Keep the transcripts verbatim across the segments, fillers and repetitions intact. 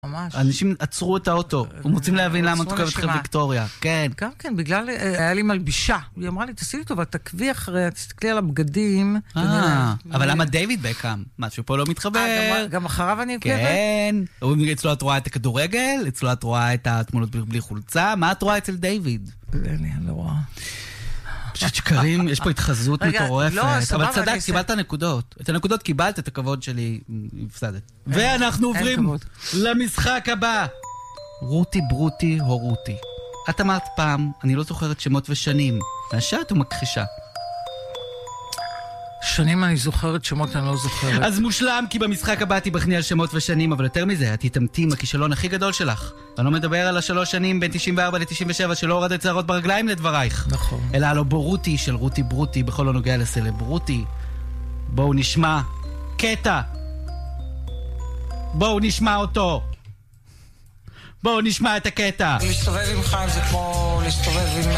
ממש. אנשים עצרו את האוטו, הם רוצים להבין למה את עוקבת אחרי ויקטוריה. כן. כן, כן, בגלל, היה לי מלבישה. היא אמרה לי, תעשי לי טובה, תקבי אחרי, תסתכלי על הבגדים. אה, אבל למה דיוויד בקאם? משהו פה לא מתחבר. גם אחריו אני עוקבת? כן. אצלו את רואה את הכדורגל, אצלו את רואה את התמונות בלי חולצה. מה את רואה אצל דיוויד? אין לי, אני לא רואה. פשוט שקרים, יש פה התחזות מטורפת. אבל צדק, קיבלת נקודות. את הנקודות קיבלת, את הכבוד שלי הפסדת. ואנחנו עוברים למשחק הבא. רותי ברותי הורותי. את אמרת פעם, אני לא זוכרת שמות ושנים. מהשעת ומכחישה. שנים אני זוכרת, שמות אני לא זוכרת. אז מושלם, כי במשחק הבא תיבחני על שמות ושנים, אבל יותר מזה, את תתאמתי עם הכישלון הכי גדול שלך. אני לא מדבר על השלוש שנים בין תשעים וארבע ל-תשעים ושבע שלא הורדת שערות ברגליים לדברייך. נכון. אלא הלא בורותי של רותי ברותי בכל הנוגע לסלברותי. בואו נשמע קטע. בואו נשמע אותו. בואו נשמע את הקטע. להסתובב עם חיים זה כמו להסתובב עם...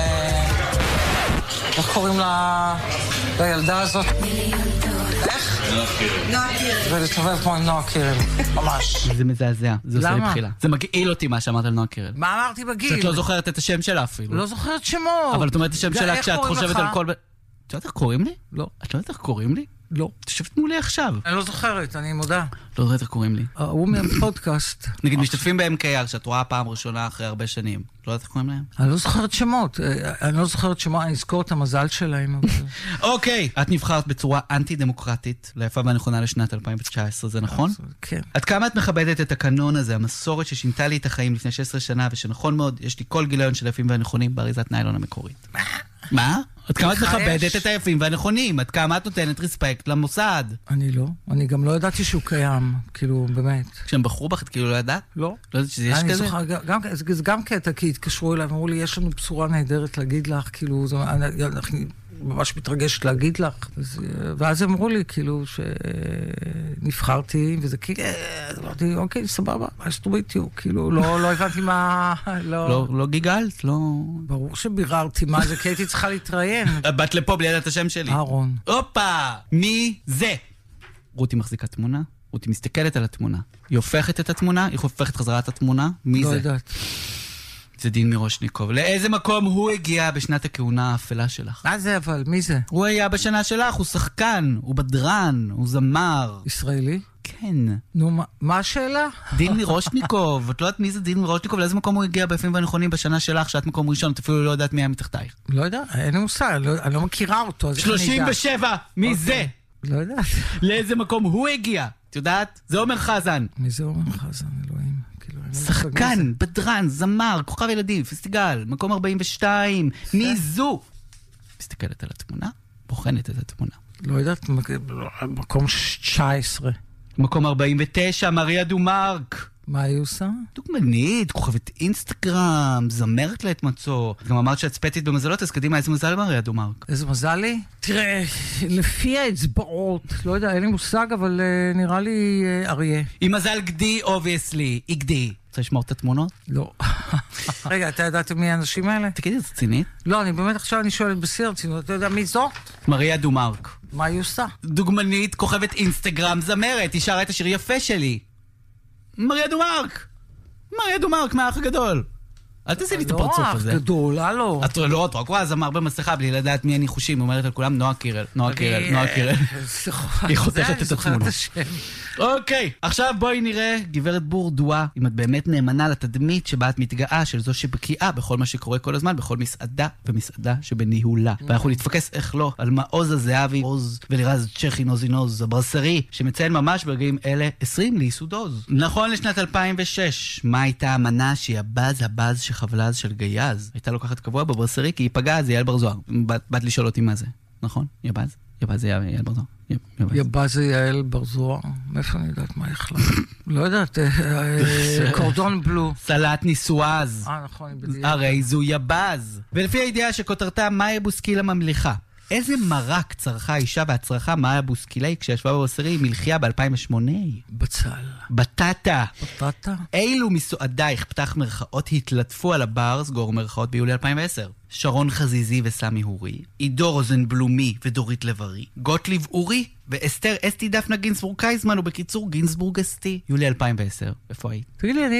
איך קוראים לה... לילדה הזאת? איך? נועה קירל. נועה קירל. ולהסתובב כמו עם נועה קירל. ממש. זה מזעזע. זה עושה לי למה? בחילה. זה מגעיל אותי מה שאמרת על נועה קירל. מה אמרתי בגיל? שאת לא זוכרת את השם שלה אפילו. לא זוכרת שמות. אבל את אומרת את השם שלה כשאת חושבת על כל... את יודעת איך קוראים לי? לא. את לא יודעת איך קוראים לי? לא. תשבת מולי עכשיו. אני לא זוכרת, אני מודה. לא יודעת איך קוראים לי. הוא מהפודקאסט. נגיד, משתתפים ב-אם קיי אר, שאת רואה פעם ראשונה אחרי הרבה שנים. לא יודעת איך קוראים להם? אני לא זוכרת שמות. אני לא זוכרת שמות, אני אזכור את המזל שלהם. אוקיי. את נבחרת בצורה אנטי-דמוקרטית, ליפה והנכונה לשנת אלפיים תשע עשרה, זה נכון? כן. עד כמה את מכבדת את הקנון הזה, המסורת ששינתה לי את החיים לפני שש עשרה שנה, ושנכון מאוד, יש לי כל גיליון של היפים והנכונים באריזת ניילון המקורית. מה? עד כמה את מכבדת את היפים והנכונים? עד כמה את נותנת רספקט למוסד? אני לא. אני גם לא ידעתי שהוא קיים, כאילו, באמת. כשהם בחרו בך, את כאילו לא ידעת? לא. לא יודעת שזה יש כזה? אני זוכר, זה גם קטע, כי התקשרו אליי, אמרו לי, יש לנו בשורה נהדרת להגיד לך, כאילו, אני ממש מתרגשת להגיד לך. ואז הם אמרו לי, כאילו, שנבחרתי, וזה כאילו, אמרתי, אוקיי, סבבה, מה שתראו איתי, כאילו, לא הבנתי מה... לא גיגלת, לא... ברור שביררתי מה זה, כי הייתי צריכה להתראיין. באת לפה בלי ידעת השם שלי. אהרון. הופה! מי זה? רותי מחזיקה תמונה, רותי מסתכלת על התמונה. היא הופכת את התמונה, היא הופכת חזרה את התמונה. מי זה? לא יודעת. זה דין מירושניקוב. לאיזה מקום הוא הגיע בשנת הכהונה האפלה שלך? מה זה אבל? מי זה? הוא היה בשנה שלך, הוא שחקן, הוא בדרן, הוא זמר. ישראלי? כן. נו, מה, מה השאלה? דין מירושניקוב. את לא יודעת מי זה דין מירושניקוב? לאיזה מקום הוא הגיע ביפים והנכונים בשנה שלך, שאת מקום ראשון, את אפילו לא יודעת מי היה מתחתייך. לא יודע, אין לי מושג, אני, לא, אני לא מכירה אותו. שלושים ושבע! מי אוקיי. זה? לא יודעת. לאיזה מקום הוא הגיע? את יודעת? זה עומר חזן. מי זה עומר חזן, אלוהים? כאילו, שחקן, בדרן, זמר, כוכב ילדים, פסטיגל, מקום ארבעים ושתיים. מי זו? מסתכלת על התמונה, בוחנת את התמונה. לא יודעת, מקום תשע עשרה. מקום ארבעים ותשע, מריה דומרק. מה היא עושה? דוגמנית, כוכבת אינסטגרם, זמרת לעת מצוא. גם אמרת שאת ספטית במזלות, אז קדימה, איזה מזל מריה דומרק? איזה מזל לי? תראה, לפי האצבעות, לא יודע, אין לי מושג, אבל uh, נראה לי uh, אריה. היא מזל גדי, אובייסלי, היא גדי. רוצה לשמור את התמונות? לא. רגע, אתה ידעת מי האנשים האלה? תגידי, זה צינית? לא, אני באמת עכשיו אני שואלת בשיא הרצינות, אתה יודע מי זו? מריה דומרק. מה היא עושה? דוגמנית, כוכבת אינסטגרם, זמרת, היא שרה את השיר יפה שלי. מריה דומרק! מריה דומרק, מהאח הגדול. אל תעשי לי את הפרצוף הזה. לא, אח גדול, הלו. את לא, את רק רואה זמר במסכה בלי לדעת מי הניחושים. היא אומרת על כולם, נועה קירל, נועה קירל, נועה קירל. היא חותכת את התמונה. אוקיי, עכשיו בואי נראה, גברת בורדואה, אם את באמת נאמנה לתדמית שבה את מתגאה של זו שבקיאה בכל מה שקורה כל הזמן, בכל מסעדה ומסעדה שבניהולה. ואנחנו נתפקס איך לא על מעוז הזהבי, עוז ולירז צ'כי נוזינוז, הברסרי, שמציין ממש ברגעים אלה עשרים לייסוד עוז. נכון לשנת אלפיים ושש, מה הייתה המנה שהיא הבאז הבאז שחבלז של גייז? הייתה לוקחת קבוע בברסרי כי היא פגעה, זה יעל בר זוהר. באת לשאול אותי מה זה, נכון? יבאז? יבאז זה יעל בר זוהר. יבאז זה יעל בר זוהר. מאיפה אני יודעת מה יחלה? לא יודעת, קורדון בלו. סלט ניסואז. אה, נכון. הרי זו יבאז. ולפי הידיעה שכותרתה מאיה בוסקילה ממליכה. איזה מרק צרכה אישה והצרכה מאיה בוסקילה כשישבה בברסרי מלחיה ב-אלפיים ושמונה? בצל. בטטה. בטטה? אילו מסועדייך פתח מרכאות התלטפו על הבר, סגור מרכאות ביולי אלפיים ועשר. שרון חזיזי וסמי הורי, עידו רוזנבלומי ודורית לברי, גוטליב אורי ואסתר אסתי דפנה גינסבורג קייזמן, ובקיצור גינסבורג אסתי. יולי אלפיים ועשר. איפה היית? תגיד לי, אני